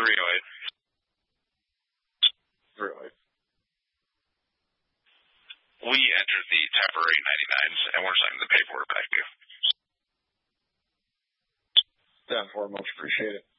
308. 308. We entered the temporary 99s, and we're sending the paperwork back to you. 10-4, much appreciated.